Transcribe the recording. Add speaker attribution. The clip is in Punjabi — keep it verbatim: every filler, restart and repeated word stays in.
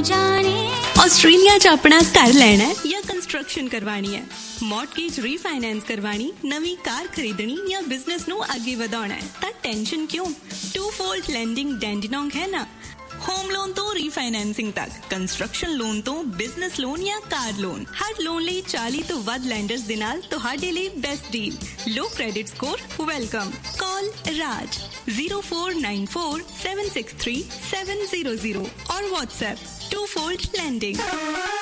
Speaker 1: जाने।
Speaker 2: ਆਸਟ੍ਰੇਲੀਆ 'ਚ ਆਪਣਾ ਘਰ ਲੈਣਾ ਹੈ ਜਾਂ ਕੰਸਟਰਕਸ਼ਨ ਕਰਵਾਣੀ ਹੈ, ਮੌਰਟਗੇਜ ਰੀਫਾਈਨੈਂਸ ਕਰਵਾਣੀ, ਨਵੀਂ ਕਾਰ ਖਰੀਦਣੀ ਜਾਂ ਬਿਜ਼ਨਸ ਨੂੰ ਅੱਗੇ ਵਧਾਉਣਾ ਹੈ ਤਾਂ ਟੈਨਸ਼ਨ ਕਿਉਂ? ਟੂ ਫੋਲਡ ਲੈਂਡਿੰਗ ਡੈਂਡੀਨੋਂਗ ਹੈ ਨਾ। ਹੋਮ ਲੋਨ ਤੋਂ ਰੀਫਾਈਨੈਂਸਿੰਗ ਤੱਕ, ਕੰਸਟਰਕਸ਼ਨ ਲੋਨ ਤੋਂ ਬਿਜ਼ਨਸ ਲੋਨ ਜਾਂ ਕਾਰ ਲੋਨ, ਹਰ ਲੋਨ ਲਈ ਚਾਲੀ ਤੋਂ ਵੱਧ ਲੈਂਡਰਸ ਦੇ ਨਾਲ ਤੁਹਾਡੇ ਲਈ ਬੈਸਟ ਡੀਲ। ਲੋ ਕ੍ਰੈਡਿਟ ਸਕੋਰ ਵੈਲਕਮ। ਕਾਲ ਰਾਜ zero four nine four seven six three seven zero zero और WhatsApp two fold lending।